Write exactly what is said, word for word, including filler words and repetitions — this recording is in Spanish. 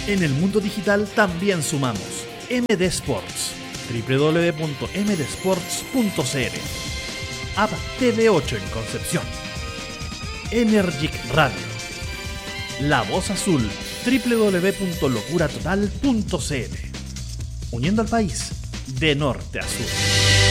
En el mundo digital también sumamos. M D Sports, doble u doble u doble u punto m d sports punto c l. App T V ocho en Concepción. Energic Radio. La Voz Azul, doble u doble u doble u punto locura total punto c l. Uniendo al país de norte a sur.